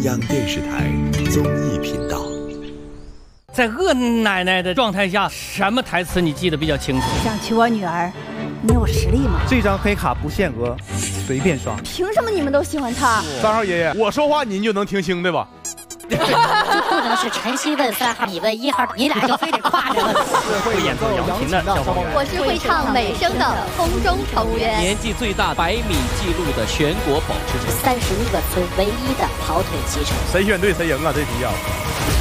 央电视台综艺频道。 在恶奶奶的状态下，什么台词你记得比较清楚？ 想娶我女儿，你有实力吗？ 这张黑卡不限额，随便刷。 凭什么你们都喜欢他 ？3号爷爷，我说话您就能听清对吧？ 就不能是晨曦问3号，你问1号，你俩就非得跨着问。 会演奏扬琴的消防员， 我是会唱美声的空中成员， 年纪最大100米纪录的全国保持者， 31个村唯一的跑腿骑手。 谁选对谁赢啊？这题啊！